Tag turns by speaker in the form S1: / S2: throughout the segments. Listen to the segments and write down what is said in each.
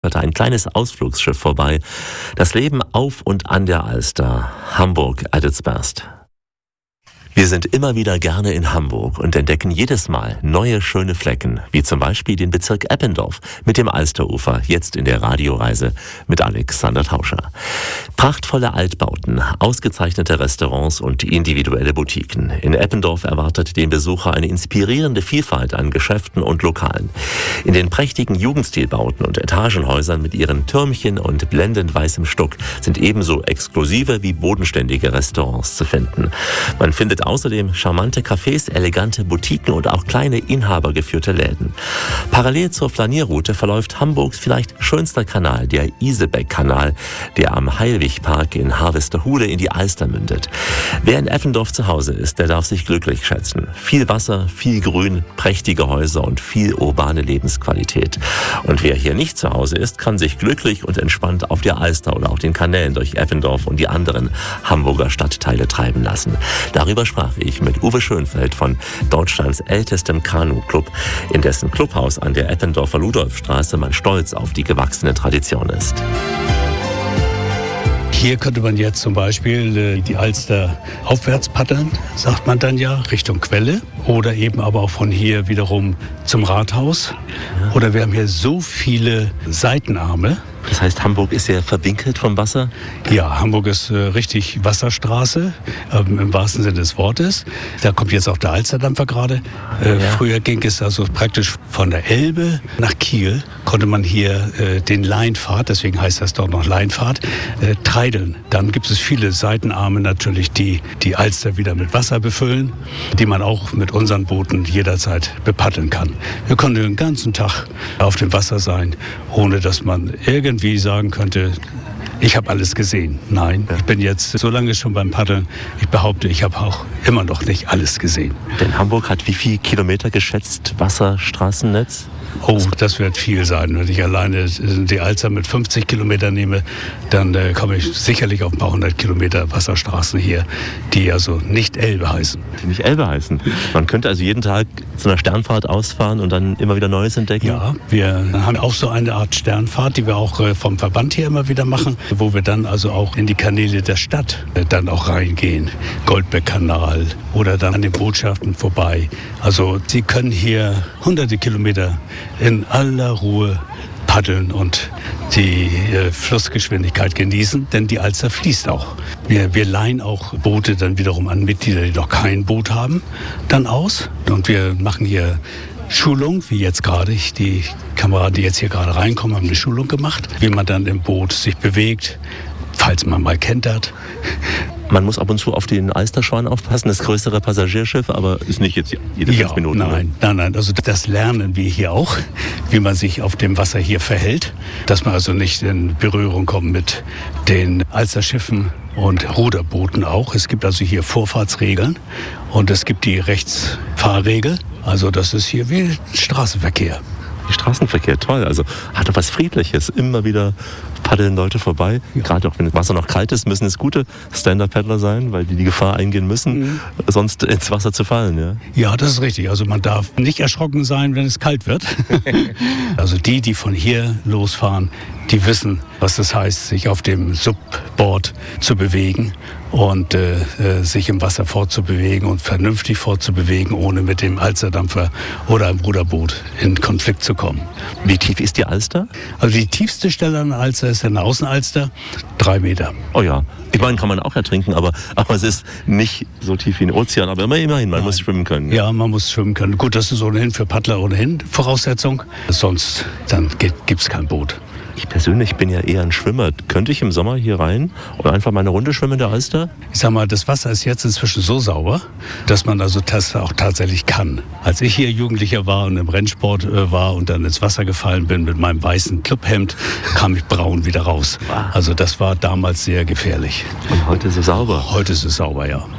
S1: Ein kleines Ausflugsschiff vorbei. Das Leben auf und an der Alster. Hamburg at its best. Wir sind immer wieder gerne in Hamburg und entdecken jedes Mal neue schöne Flecken, wie zum Beispiel den Bezirk Eppendorf mit dem Alsterufer, jetzt in der Radioreise mit Alexander Tauscher. Prachtvolle Altbauten, ausgezeichnete Restaurants und individuelle Boutiquen. In Eppendorf erwartet den Besucher eine inspirierende Vielfalt an Geschäften und Lokalen. In den prächtigen Jugendstilbauten und Etagenhäusern mit ihren Türmchen und blendend weißem Stuck sind ebenso exklusive wie bodenständige Restaurants zu finden. Man findet außerdem charmante Cafés, elegante Boutiquen und auch kleine inhabergeführte Läden. Parallel zur Flanierroute verläuft Hamburgs vielleicht schönster Kanal, der Isebeck-Kanal, der am Heilwig-Park in Harvesterhude in die Alster mündet. Wer in Eppendorf zu Hause ist, der darf sich glücklich schätzen. Viel Wasser, viel Grün, prächtige Häuser und viel urbane Lebensqualität. Und wer hier nicht zu Hause ist, kann sich glücklich und entspannt auf der Alster oder auch den Kanälen durch Eppendorf und die anderen Hamburger Stadtteile treiben lassen. Darüber sprach ich mit Uwe Schönfeld von Deutschlands ältestem Kanu-Club, in dessen Clubhaus an der Eppendorfer Ludolfstraße man stolz auf die gewachsene Tradition ist.
S2: Hier könnte man jetzt zum Beispiel die Alster aufwärts paddeln, sagt man dann ja, Richtung Quelle. Oder eben aber auch von hier wiederum zum Rathaus. Oder wir haben hier so viele Seitenarme.
S1: Das heißt, Hamburg ist sehr verwinkelt vom Wasser?
S2: Ja, Hamburg ist richtig Wasserstraße, im wahrsten Sinne des Wortes. Da kommt jetzt auch der Alsterdampfer gerade. Früher ging es also praktisch von der Elbe nach Kiel, konnte man hier den Leinpfad, deswegen heißt das dort noch Leinpfad, treideln. Dann gibt es viele Seitenarme natürlich, die die Alster wieder mit Wasser befüllen, die man auch mit unseren Booten jederzeit bepaddeln kann. Wir konnten den ganzen Tag auf dem Wasser sein, ohne dass man irgendwie sagen könnte, ich habe alles gesehen. Nein, ich bin jetzt so lange schon beim Paddeln. Ich behaupte, ich habe auch immer noch nicht alles gesehen.
S1: Denn Hamburg hat wie viele Kilometer geschätzt Wasserstraßennetz?
S2: Oh, das wird viel sein. Wenn ich alleine die Alster mit 50 Kilometern nehme, dann komme ich sicherlich auf ein paar hundert Kilometer Wasserstraßen hier, die also nicht Elbe heißen.
S1: Die nicht Elbe heißen. Man könnte also jeden Tag zu einer Sternfahrt ausfahren und dann immer wieder Neues entdecken?
S2: Ja, wir haben auch so eine Art Sternfahrt, die wir auch vom Verband hier immer wieder machen, wo wir dann also auch in die Kanäle der Stadt dann auch reingehen. Goldbeck-Kanal oder dann an den Botschaften vorbei. Also Sie können hier hunderte Kilometer in aller Ruhe paddeln und die Flussgeschwindigkeit genießen, denn die Alster fließt auch. Wir leihen auch Boote dann wiederum an Mitglieder, die noch kein Boot haben, dann aus. Und wir machen hier Schulung, wie jetzt gerade. Die Kameraden, die jetzt hier gerade reinkommen, haben eine Schulung gemacht, wie man dann im Boot sich bewegt, falls man mal kentert.
S1: Man muss ab und zu auf den Alsterschwan aufpassen, das größere Passagierschiff, aber ist nicht jetzt jede 5 Minuten.
S2: Nein. Also das lernen wir hier auch, wie man sich auf dem Wasser hier verhält, dass man also nicht in Berührung kommt mit den Alsterschiffen und Ruderbooten auch. Es gibt also hier Vorfahrtsregeln und es gibt die Rechtsfahrregel. Also das ist hier wie Straßenverkehr.
S1: Straßenverkehr, toll. Also hat doch was Friedliches. Immer wieder paddeln Leute vorbei. Ja. Gerade auch wenn das Wasser noch kalt ist, müssen es gute Stand-Up-Paddler sein, weil die Gefahr eingehen müssen, sonst ins Wasser zu fallen. Ja?
S2: Ja, das ist richtig. Also man darf nicht erschrocken sein, wenn es kalt wird. Also die von hier losfahren, die wissen, was das heißt, sich auf dem Subboard zu bewegen und sich im Wasser fortzubewegen und vernünftig fortzubewegen, ohne mit dem Alsterdampfer oder einem Ruderboot in Konflikt zu kommen.
S1: Wie tief ist die Alster?
S2: Also die tiefste Stelle an der Alster ist eine Außenalster, 3 Meter.
S1: Oh ja, ich meine, kann man auch ertrinken, aber es ist nicht so tief wie ein Ozean. Aber immerhin, man muss schwimmen können.
S2: Ja, man muss schwimmen können. Gut, das ist ohnehin für Paddler Voraussetzung. Sonst dann gibt's kein Boot.
S1: Ich persönlich bin ja eher ein Schwimmer. Könnte ich im Sommer hier rein und einfach mal eine Runde schwimmen in der Alster?
S2: Ich sag mal, das Wasser ist jetzt inzwischen so sauber, dass man also das auch tatsächlich kann. Als ich hier Jugendlicher war und im Rennsport war und dann ins Wasser gefallen bin mit meinem weißen Clubhemd, kam ich braun wieder raus. Also das war damals sehr gefährlich.
S1: Und heute ist es sauber?
S2: Heute ist es sauber, ja.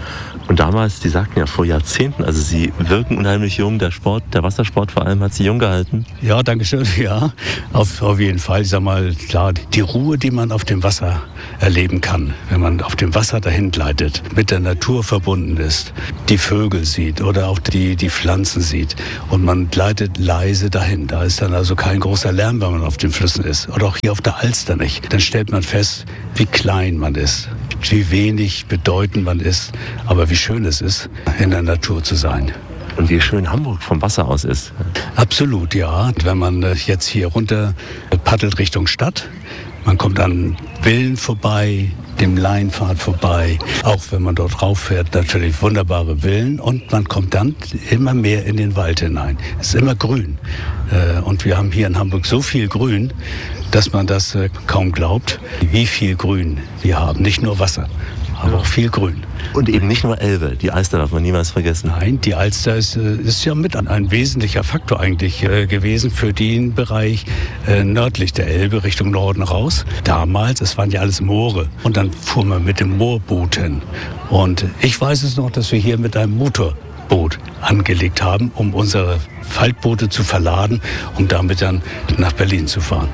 S1: Und damals, Sie sagten ja vor Jahrzehnten, also Sie wirken unheimlich jung, der Wassersport vor allem hat Sie jung gehalten.
S2: Ja, danke schön, ja, auf jeden Fall. Ich sag mal, klar, die Ruhe, die man auf dem Wasser erleben kann, wenn man auf dem Wasser dahin gleitet, mit der Natur verbunden ist, die Vögel sieht oder auch die Pflanzen sieht und man gleitet leise dahin. Da ist dann also kein großer Lärm, wenn man auf den Flüssen ist. Oder auch hier auf der Alster nicht. Dann stellt man fest, wie klein man ist, wie wenig bedeutend man ist, aber wie schön es ist, in der Natur zu sein.
S1: Und wie schön Hamburg vom Wasser aus ist.
S2: Absolut, ja. Wenn man jetzt hier runter paddelt Richtung Stadt, man kommt an Villen vorbei, dem Leinpfad vorbei. Auch wenn man dort rauffährt, natürlich wunderbare Villen. Und man kommt dann immer mehr in den Wald hinein. Es ist immer grün. Und wir haben hier in Hamburg so viel Grün, dass man das kaum glaubt, wie viel Grün wir haben. Nicht nur Wasser, aber auch viel Grün.
S1: Und eben nicht nur Elbe, die Alster darf man niemals vergessen.
S2: Nein, die Alster ist ja mit ein wesentlicher Faktor eigentlich gewesen für den Bereich nördlich der Elbe, Richtung Norden raus. Damals, es waren ja alles Moore und dann fuhr man mit dem Moorboot hin. Und ich weiß es noch, dass wir hier mit einem Motorboot angelegt haben, um unsere Faltboote zu verladen, um damit dann nach Berlin zu fahren.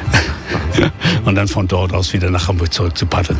S2: Und dann von dort aus wieder nach Hamburg zurück zu paddeln.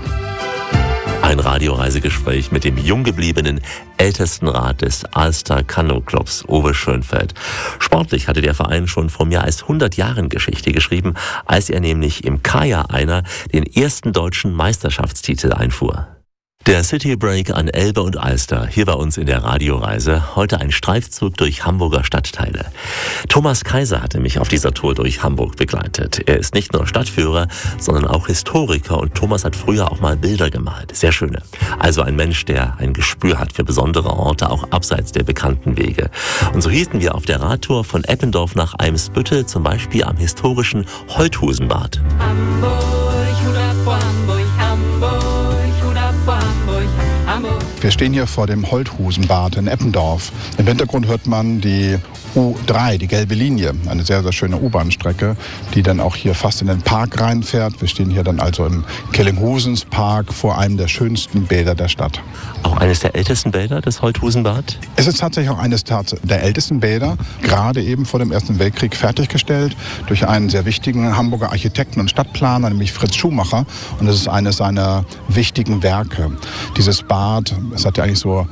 S1: Ein Radioreisegespräch mit dem jung gebliebenen Ältestenrat des Alster Kanu-Clubs, Uwe Schönfeld. Sportlich hatte der Verein schon vor mehr als 100 Jahren Geschichte geschrieben, als er nämlich im Kajak-Einer den ersten deutschen Meisterschaftstitel einfuhr. Der City Break an Elbe und Alster, hier bei uns in der Radioreise. Heute ein Streifzug durch Hamburger Stadtteile. Thomas Kaiser hatte mich auf dieser Tour durch Hamburg begleitet. Er ist nicht nur Stadtführer, sondern auch Historiker und Thomas hat früher auch mal Bilder gemalt. Sehr schöne. Also ein Mensch, der ein Gespür hat für besondere Orte, auch abseits der bekannten Wege. Und so hielten wir auf der Radtour von Eppendorf nach Eimsbüttel, zum Beispiel am historischen Holthusenbad.
S3: Hamburg, Hurra vor Hamburg, Hamburg, Hurra vor Hamburg, Hamburg.
S4: Wir stehen hier vor dem Holthusenbad in Eppendorf. Im Hintergrund hört man die U3, die gelbe Linie, eine sehr, sehr schöne U-Bahn-Strecke, die dann auch hier fast in den Park reinfährt. Wir stehen hier dann also im Kellinghusenspark vor einem der schönsten Bäder der Stadt.
S1: Auch eines der ältesten Bäder, das Holthusenbad?
S4: Es ist tatsächlich auch eines der ältesten Bäder, gerade eben vor dem Ersten Weltkrieg fertiggestellt durch einen sehr wichtigen Hamburger Architekten und Stadtplaner, nämlich Fritz Schumacher. Und es ist eines seiner wichtigen Werke. Dieses Bad, es hat ja eigentlich so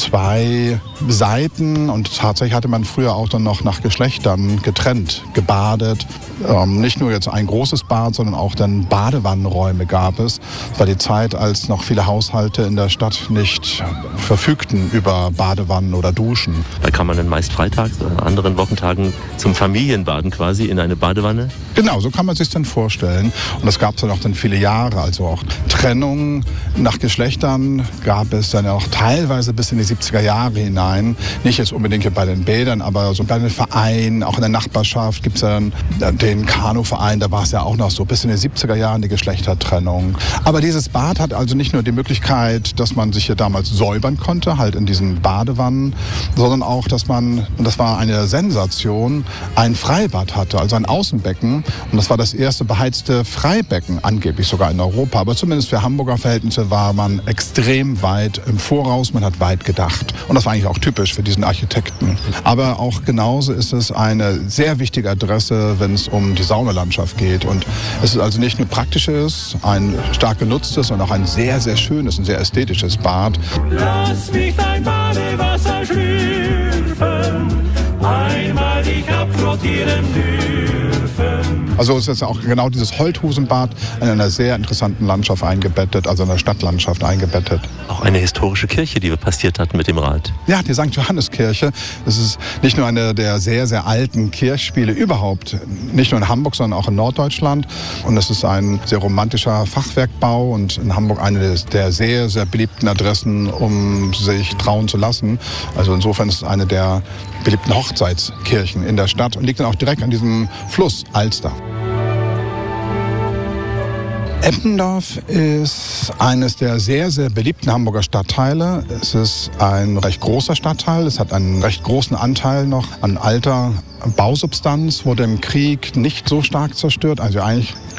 S4: 2 Seiten und tatsächlich hatte man früher auch dann noch nach Geschlechtern getrennt, gebadet. Nicht nur jetzt ein großes Bad, sondern auch dann Badewannenräume gab es. Es war die Zeit, als noch viele Haushalte in der Stadt nicht verfügten über Badewannen oder Duschen.
S1: Da kann man dann meist freitags oder an anderen Wochentagen zum Familienbaden quasi in eine Badewanne?
S4: Genau, so kann man sich dann vorstellen. Und das gab es dann auch dann viele Jahre. Also auch Trennung nach Geschlechtern gab es dann auch teilweise bis in die 70er Jahre hinein. Nicht jetzt unbedingt hier bei den Bädern, aber so bei den Vereinen, auch in der Nachbarschaft gibt es dann den Kanuverein. Da war es ja auch noch so bis in den 70er Jahren die Geschlechtertrennung. Aber dieses Bad hat also nicht nur die Möglichkeit, dass man sich hier damals säubern konnte, halt in diesen Badewannen, sondern auch, dass man, und das war eine Sensation, ein Freibad hatte, also ein Außenbecken. Und das war das erste beheizte Freibecken, angeblich sogar in Europa. Aber zumindest für Hamburger Verhältnisse war man extrem weit im Voraus, man hat weit gedacht. Und das war eigentlich auch typisch für diesen Architekten. Aber auch genauso ist es eine sehr wichtige Adresse, wenn es um die Saunalandschaft geht. Und es ist also nicht nur praktisches, ein stark genutztes, sondern auch ein sehr, sehr schönes und sehr ästhetisches Bad.
S5: Lass mich dein Badewasser schlürfen, einmal dich abfrottieren dürfen.
S4: Also es ist auch genau dieses Holthusenbad in einer sehr interessanten Landschaft eingebettet, also in einer Stadtlandschaft eingebettet.
S1: Auch eine historische Kirche, die wir passiert hatten mit dem Rad.
S4: Ja, die St. Johanneskirche. Das ist nicht nur eine der sehr, sehr alten Kirchspiele überhaupt, nicht nur in Hamburg, sondern auch in Norddeutschland. Und es ist ein sehr romantischer Fachwerkbau und in Hamburg eine der sehr, sehr beliebten Adressen, um sich trauen zu lassen. Also insofern ist es eine der beliebten Hochzeitskirchen in der Stadt und liegt dann auch direkt an diesem Fluss Alster. Eppendorf ist eines der sehr, sehr beliebten Hamburger Stadtteile. Es ist ein recht großer Stadtteil. Es hat einen recht großen Anteil noch an alter Bausubstanz, wurde im Krieg nicht so stark zerstört. Also eigentlich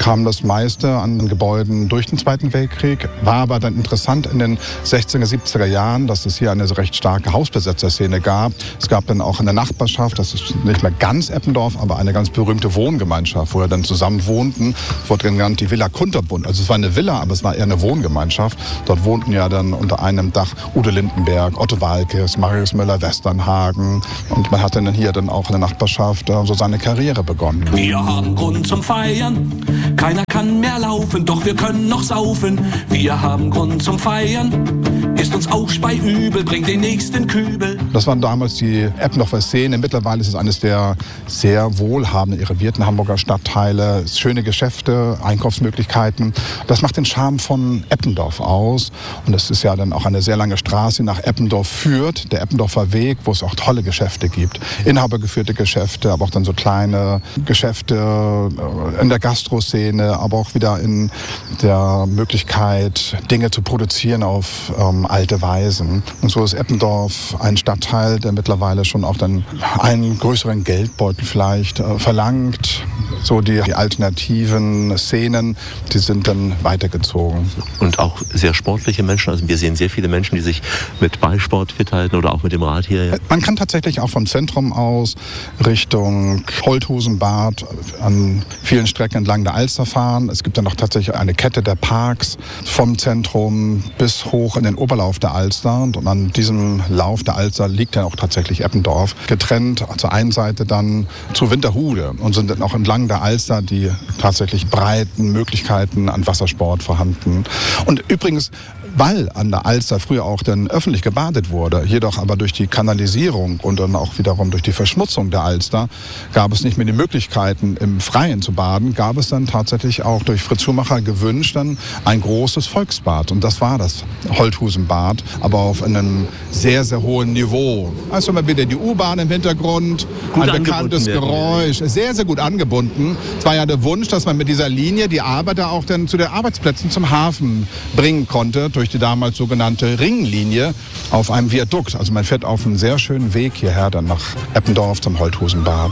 S4: kam das meiste an Gebäuden durch den Zweiten Weltkrieg. War aber dann interessant in den 60er, 70er Jahren, dass es hier eine recht starke Hausbesetzerszene gab. Es gab dann auch in der Nachbarschaft, das ist nicht mehr ganz Eppendorf, aber eine ganz berühmte Wohngemeinschaft, wo wir dann zusammen wohnten. Es wurde genannt die Villa Kunterbund. Also es war eine Villa, aber es war eher eine Wohngemeinschaft. Dort wohnten ja dann unter einem Dach Udo Lindenberg, Otto Waalkes, Marius Müller-Westernhagen. Und man hat dann hier dann auch in der Nachbarschaft so seine Karriere begonnen.
S6: Wir haben Grund zum Feiern, keiner kann mehr laufen, doch wir können noch saufen. Wir haben Grund zum Feiern, ist uns auch speiübel, bringt den nächsten Kübel.
S4: Das waren damals die Eppendorfer Szene. Mittlerweile ist es eines der sehr wohlhabenden, irrigierten Hamburger Stadtteile. Schöne Geschäfte, Einkaufsmöglichkeiten. Das macht den Charme von Eppendorf aus. Und es ist ja dann auch eine sehr lange Straße, die nach Eppendorf führt, der Eppendorfer Weg, wo es auch tolle Geschäfte gibt. Inhabergeführte Geschäfte, aber auch dann so kleine Geschäfte in der Gastroszene, aber auch wieder in der Möglichkeit, Dinge zu produzieren auf alte Weisen. Und so ist Eppendorf ein Stadtteil, der mittlerweile schon auch dann einen größeren Geldbeutel vielleicht verlangt. So die alternativen Szenen, die sind dann weitergezogen.
S1: Und auch sehr sportliche Menschen. Also wir sehen sehr viele Menschen, die sich mit Ballsport fit halten oder auch mit dem Rad hier.
S4: Man kann tatsächlich auch vom Zentrum aus Richtung Holthusenbad an vielen Strecken entlang der Alster fahren. Es gibt dann auch tatsächlich eine Kette der Parks vom Zentrum bis hoch in den Oberlauf der Alster. Und an diesem Lauf der Alster liegt dann auch tatsächlich Eppendorf. Getrennt zur einen Seite dann zu Winterhude und sind dann auch entlang der Alster die tatsächlich breiten Möglichkeiten an Wassersport vorhanden. Und übrigens, weil an der Alster früher auch dann öffentlich gebadet wurde, jedoch aber durch die Kanalisierung und dann auch wiederum durch die Verschmutzung der Alster gab es nicht mehr die Möglichkeiten, im Freien zu baden, gab es dann tatsächlich auch durch Fritz Schumacher gewünscht dann ein großes Volksbad. Und das war das Holthusenbad, aber auf einem sehr, sehr hohen Niveau. Also mal wieder die U-Bahn im Hintergrund,
S1: gut
S4: ein bekanntes Geräusch, sehr, sehr gut angebunden. Es war ja der Wunsch, dass man mit dieser Linie die Arbeiter auch dann zu den Arbeitsplätzen zum Hafen bringen konnte, durch die damals sogenannte Ringlinie auf einem Viadukt. Also man fährt auf einem sehr schönen Weg hierher dann nach Eppendorf zum Holthusenbad.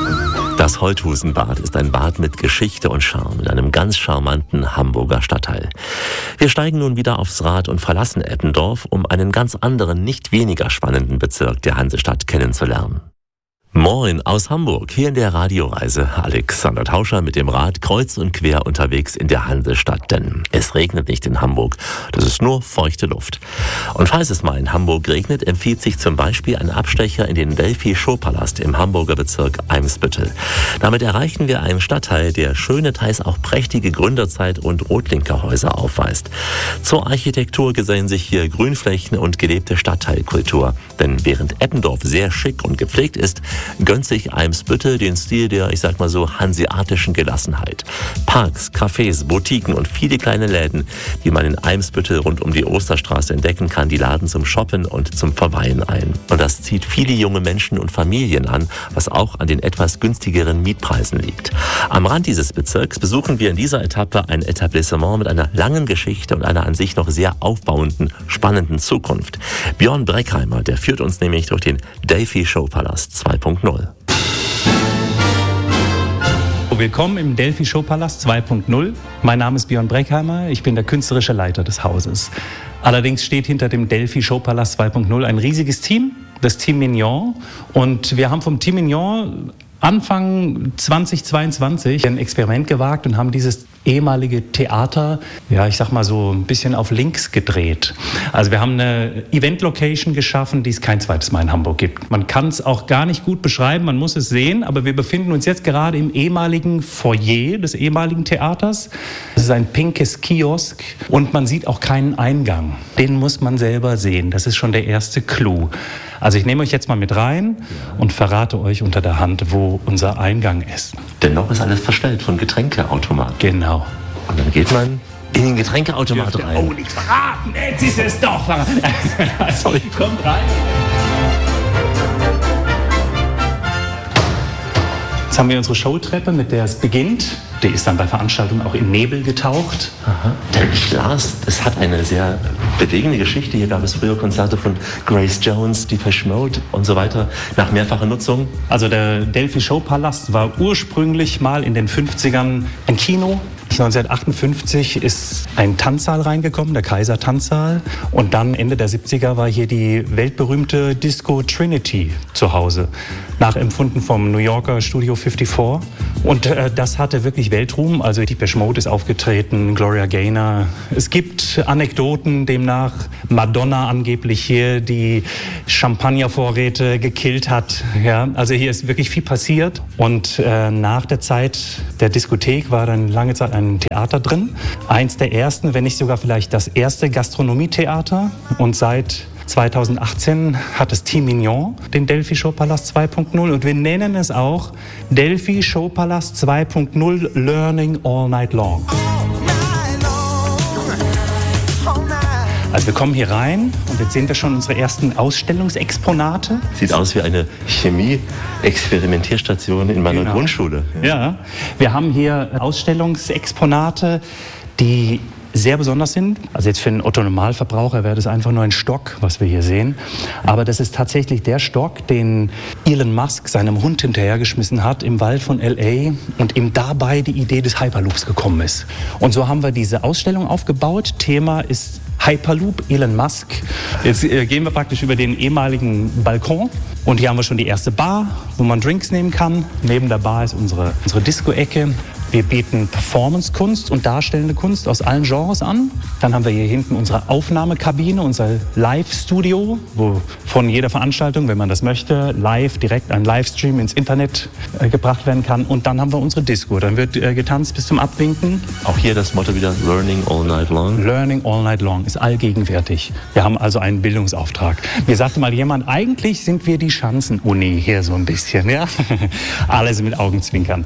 S1: Das Holthusenbad ist ein Bad mit Geschichte und Charme in einem ganz charmanten Hamburger Stadtteil. Wir steigen nun wieder aufs Rad und verlassen Eppendorf, um einen ganz anderen, nicht weniger spannenden Bezirk der Hansestadt kennenzulernen. Moin aus Hamburg, hier in der Radioreise. Alexander Tauscher mit dem Rad kreuz und quer unterwegs in der Hansestadt, denn es regnet nicht in Hamburg, das ist nur feuchte Luft. Und falls es mal in Hamburg regnet, empfiehlt sich zum Beispiel ein Abstecher in den Delphi-Showpalast im Hamburger Bezirk Eimsbüttel. Damit erreichen wir einen Stadtteil, der schöne, teils auch prächtige Gründerzeit- und Rotlinkerhäuser aufweist. Zur Architektur gesellen sich hier Grünflächen und gelebte Stadtteilkultur. Denn während Eppendorf sehr schick und gepflegt ist, gönnt sich Eimsbüttel den Stil der, ich sag mal so, hanseatischen Gelassenheit. Parks, Cafés, Boutiquen und viele kleine Läden, die man in Eimsbüttel rund um die Osterstraße entdecken kann, die laden zum Shoppen und zum Verweilen ein. Und das zieht viele junge Menschen und Familien an, was auch an den etwas günstigeren Mietpreisen liegt. Am Rand dieses Bezirks besuchen wir in dieser Etappe ein Etablissement mit einer langen Geschichte und einer an sich noch sehr aufbauenden, spannenden Zukunft. Björn Breckheimer, der führt uns nämlich durch den Delphi-Showpalast 2.0.
S7: Willkommen im Delphi-Showpalast 2.0. Mein Name ist Björn Breckheimer, ich bin der künstlerische Leiter des Hauses. Allerdings steht hinter dem Delphi-Showpalast 2.0 ein riesiges Team, das Team Mignon. Und wir haben vom Team Mignon Anfang 2022 ein Experiment gewagt und haben dieses ehemalige Theater, ja, ich sag mal so ein bisschen auf links gedreht. Also wir haben eine Event-Location geschaffen, die es kein zweites Mal in Hamburg gibt. Man kann es auch gar nicht gut beschreiben, man muss es sehen, aber wir befinden uns jetzt gerade im ehemaligen Foyer des ehemaligen Theaters. Es ist ein pinkes Kiosk und man sieht auch keinen Eingang. Den muss man selber sehen, das ist schon der erste Clou. Also ich nehme euch jetzt mal mit rein und verrate euch unter der Hand, wo unser Eingang ist.
S1: Denn noch ist alles verstellt von Getränkeautomaten.
S7: Genau.
S1: Und dann geht man in den Getränkeautomat rein.
S7: Oh, nichts verraten! Jetzt ist es doch verraten! Sorry, kommt rein! Jetzt haben wir unsere Showtreppe, mit der es beginnt. Die ist dann bei Veranstaltungen auch in Nebel getaucht.
S1: Aha. Denn ich las, es hat eine sehr bewegende Geschichte. Hier gab es früher Konzerte von Grace Jones, Depeche Mode und so weiter, nach mehrfacher Nutzung.
S7: Also der Delphi Showpalast war ursprünglich mal in den 50ern ein Kino. 1958 ist ein Tanzsaal reingekommen, der Kaiser Tanzsaal. Und dann Ende der 70er war hier die weltberühmte Disco Trinity zu Hause, nachempfunden vom New Yorker Studio 54. Und das hatte wirklich Weltruhm. Also Depeche Mode ist aufgetreten, Gloria Gaynor. Es gibt Anekdoten, demnach Madonna angeblich hier die Champagnervorräte gekillt hat. Ja, also hier ist wirklich viel passiert. Und nach der Zeit der Diskothek war dann lange Zeit ein Theater drin. Eins der ersten, wenn nicht sogar vielleicht das erste Gastronomietheater. Und seit 2018 hat das Team Mignon den Delphi Showpalast 2.0 und wir nennen es auch Delphi Showpalast 2.0 Learning All Night Long. Also wir kommen hier rein und jetzt sehen wir schon unsere ersten Ausstellungsexponate.
S1: Sieht aus wie eine Chemie-Experimentierstation in meiner Grundschule.
S7: Ja, wir haben hier Ausstellungsexponate, die sehr besonders sind. Also jetzt für einen Otto-Normalverbraucher wäre das einfach nur ein Stock, was wir hier sehen. Aber das ist tatsächlich der Stock, den Elon Musk seinem Hund hinterhergeschmissen hat im Wald von L.A. und ihm dabei die Idee des Hyperloops gekommen ist. Und so haben wir diese Ausstellung aufgebaut. Thema ist Hyperloop, Elon Musk. Jetzt gehen wir praktisch über den ehemaligen Balkon. Und hier haben wir schon die erste Bar, wo man Drinks nehmen kann. Neben der Bar ist unsere Disco-Ecke. Wir bieten Performance-Kunst und darstellende Kunst aus allen Genres an. Dann haben wir hier hinten unsere Aufnahmekabine, unser Live-Studio, wo von jeder Veranstaltung, wenn man das möchte, live direkt ein Livestream ins Internet gebracht werden kann. Und dann haben wir unsere Disco. Dann wird getanzt bis zum Abwinken.
S1: Auch hier das Motto wieder Learning All Night Long.
S7: Learning All Night Long ist allgegenwärtig. Wir haben also einen Bildungsauftrag. Mir sagte mal jemand, eigentlich sind wir die Schanzen-Uni hier so ein bisschen. Ja? Alles mit Augenzwinkern.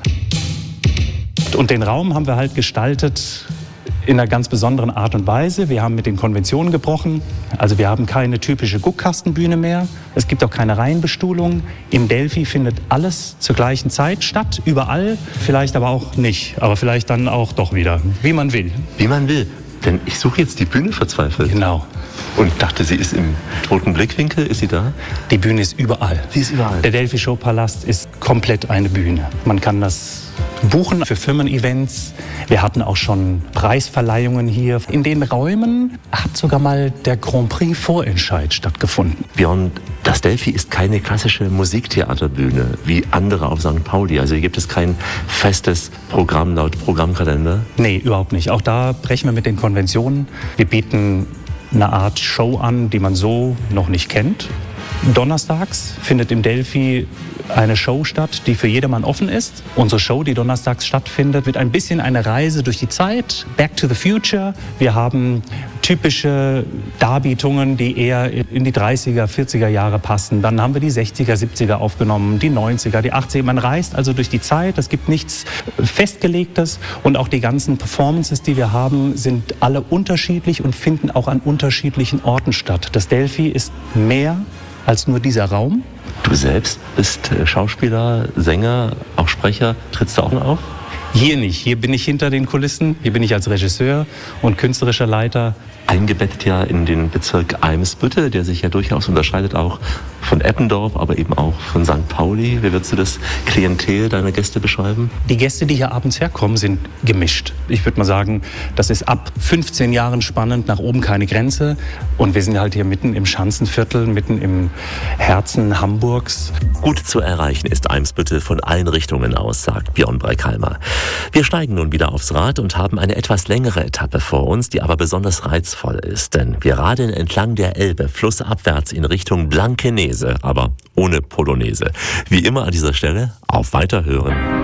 S7: Und den Raum haben wir halt gestaltet in einer ganz besonderen Art und Weise. Wir haben mit den Konventionen gebrochen. Also wir haben keine typische Guckkastenbühne mehr. Es gibt auch keine Reihenbestuhlung. Im Delphi findet alles zur gleichen Zeit statt, überall. Vielleicht aber auch nicht, aber vielleicht dann auch doch wieder, wie man will.
S1: Wie man will. Denn ich suche jetzt die Bühne verzweifelt.
S7: Genau.
S1: Und dachte, sie ist im toten Blickwinkel. Ist sie da?
S7: Die Bühne ist überall.
S1: Sie ist überall.
S7: Der Delphi Showpalast ist komplett eine Bühne. Man kann das buchen für Firmen-Events. Wir hatten auch schon Preisverleihungen hier. In den Räumen hat sogar mal der Grand Prix Vorentscheid stattgefunden.
S1: Björn, das Delphi ist keine klassische Musiktheaterbühne wie andere auf St. Pauli. Also hier gibt es kein festes Programm laut Programmkalender.
S7: Nee, überhaupt nicht. Auch da brechen wir mit den Konventionen. Wir bieten eine Art Show an, die man so noch nicht kennt. Donnerstags findet im Delphi eine Show statt, die für jedermann offen ist. Unsere Show, die donnerstags stattfindet, wird ein bisschen eine Reise durch die Zeit, Back to the Future. Wir haben typische Darbietungen, die eher in die 30er, 40er Jahre passen. Dann haben wir die 60er, 70er aufgenommen, die 90er, die 80er. Man reist also durch die Zeit, es gibt nichts Festgelegtes. Und auch die ganzen Performances, die wir haben, sind alle unterschiedlich und finden auch an unterschiedlichen Orten statt. Das Delphi ist mehr als nur dieser Raum.
S1: Du selbst bist Schauspieler, Sänger, auch Sprecher. Trittst du auch noch auf?
S7: Hier nicht. Hier bin ich hinter den Kulissen. Hier bin ich als Regisseur und künstlerischer Leiter.
S1: Eingebettet ja in den Bezirk Eimsbüttel, der sich ja durchaus unterscheidet auch von Eppendorf, aber eben auch von St. Pauli. Wie würdest du das Klientel deiner Gäste beschreiben?
S7: Die Gäste, die hier abends herkommen, sind gemischt. Ich würde mal sagen, das ist ab 15 Jahren spannend, nach oben keine Grenze. Und wir sind halt hier mitten im Schanzenviertel, mitten im Herzen Hamburgs.
S1: Gut zu erreichen ist Eimsbüttel von allen Richtungen aus, sagt Björn Breikheimer. Wir steigen nun wieder aufs Rad und haben eine etwas längere Etappe vor uns, die aber besonders reizvoll ist. Denn wir radeln entlang der Elbe flussabwärts in Richtung Blankenese, aber ohne Polonaise. Wie immer an dieser Stelle, auf Weiterhören.